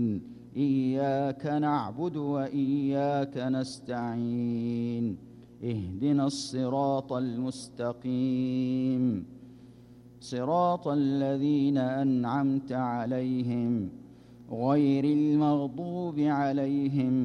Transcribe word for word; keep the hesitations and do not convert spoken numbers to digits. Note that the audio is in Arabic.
إياك نعبد وإياك نستعين اهدنا الصراط المستقيم صراط الذين أنعمت عليهم غير المغضوب عليهم